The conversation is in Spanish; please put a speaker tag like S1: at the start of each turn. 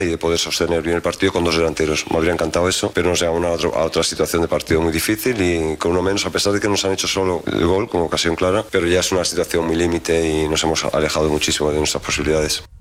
S1: y de poder sostener bien el partido con dos delanteros. Me habría encantado eso, pero nos llegamos a otra situación de partido muy difícil y con uno menos, a pesar de que nos han hecho solo el gol como ocasión clara, pero ya es una situación muy límite y nos hemos alejado muchísimo de nuestras posibilidades.